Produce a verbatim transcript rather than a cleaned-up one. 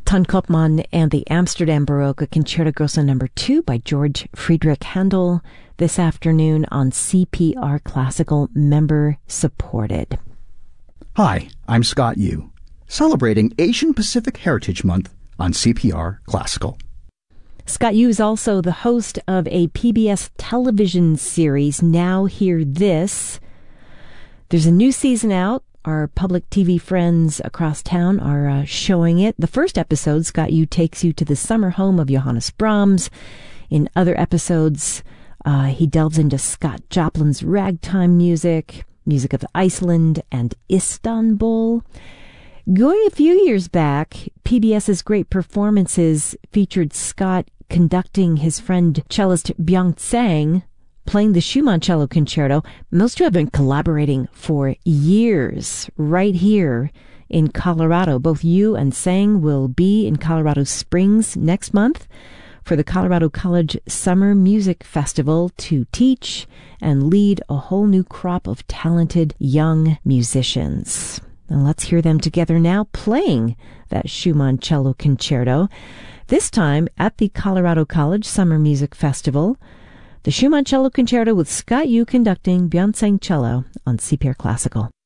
Ton Koopman and the Amsterdam Baroque Concerto Grosso number two by George Friedrich Handel this afternoon on C P R Classical, member supported. Hi, I'm Scott Yu, celebrating Asian Pacific Heritage Month on C P R Classical. Scott Yu is also the host of a P B S television series, Now Hear This. There's a new season out. Our public T V friends across town are uh, showing it. The first episode, Scott Yu takes you to the summer home of Johannes Brahms. In other episodes, uh, he delves into Scott Joplin's ragtime music, music of Iceland and Istanbul. Going a few years back, PBS's Great Performances featured Scott conducting his friend cellist Byung Tsang, playing the Schumann Cello Concerto. Most two have been collaborating for years right here in Colorado. Both Yu and Tsang will be in Colorado Springs next month for the Colorado College Summer Music Festival to teach and lead a whole new crop of talented young musicians. And let's hear them together now playing that Schumann Cello Concerto, this time at the Colorado College Summer Music Festival. The Schumann Cello Concerto with Scott Yu conducting, Byung Tsang cello on C P R Classical.